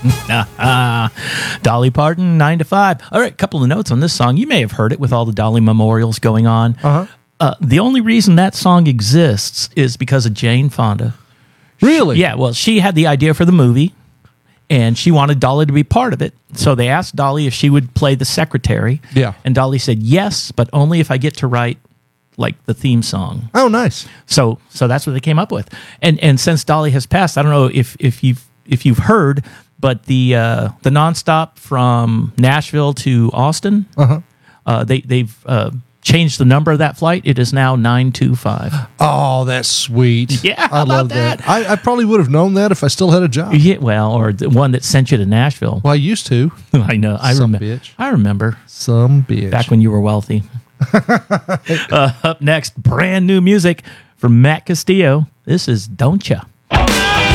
Dolly Parton, 9 to 5. All right, couple of notes on this song. You may have heard it with all the Dolly memorials going on. The only reason that song exists is because of Jane Fonda. Really? Yeah, well, she had the idea for the movie, and she wanted Dolly to be part of it. So they asked Dolly if she would play the secretary. Yeah. And Dolly said, yes, but only if I get to write, like, the theme song. Oh, nice. So that's what they came up with. And since Dolly has passed, I don't know if you've heard, but the nonstop from Nashville to Austin, they've changed the number of that flight. It is now 925. Oh, that's sweet. Yeah, I love that. I probably would have known that if I still had a job. Yeah, well, or the one that sent you to Nashville. Well, I used to. I know. Bitch. I remember. Some bitch. Back when you were wealthy. Up next, brand new music from Matt Castillo. This is Don't Ya.